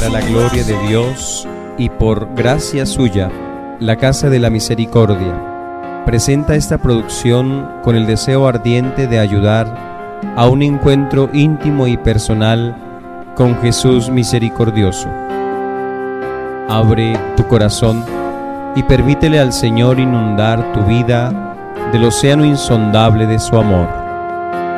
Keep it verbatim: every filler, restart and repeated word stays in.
la gloria de Dios y por gracia suya, la Casa de la Misericordia presenta esta producción con el deseo ardiente de ayudar a un encuentro íntimo y personal con Jesús misericordioso. Abre tu corazón y permítele al Señor inundar tu vida del océano insondable de su amor.